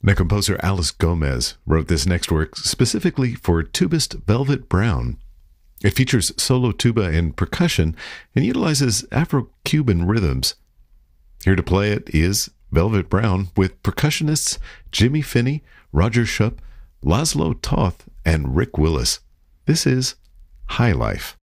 Now, composer Alice Gomez wrote this next work specifically for tubist Velvet Brown. It features solo tuba and percussion and utilizes Afro-Cuban rhythms. Here to play it is Velvet Brown with percussionists Jimmy Finney, Roger Shupp, Laszlo Toth, and Rick Willis. This is High Life.